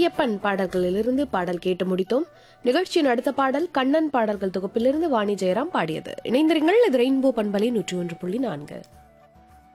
ஐயப்பன் பாடல்களிலிருந்து பாடல் கேட்டு முடித்தோம். நிகழ்ச்சியின் அடுத்த பாடல் கண்ணன் பாடல்கள் தொகுப்பிலிருந்து வாணி ஜெயராம் பாடியது. இணைந்திருங்கள், இது ரெயின்போ பண்பலை 101.4.